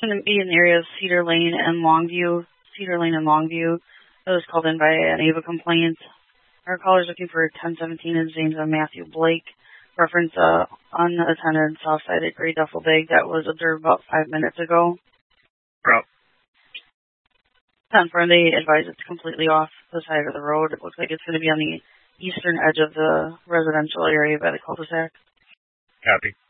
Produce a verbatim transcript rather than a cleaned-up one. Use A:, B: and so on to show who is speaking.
A: going to be in the area of Cedar Lane and Longview. Cedar Lane and Longview. It was called in by an A V A complaint. Our caller's looking for ten seventeen is James and Matthew Blake. Reference uh, unattended soft-sided gray duffel bag that was observed about five minutes ago.
B: Route.
A: ten four, they advise it's completely off the side of the road. It looks like it's going to be on the eastern edge of the residential area by the cul-de-sac.
B: Copy.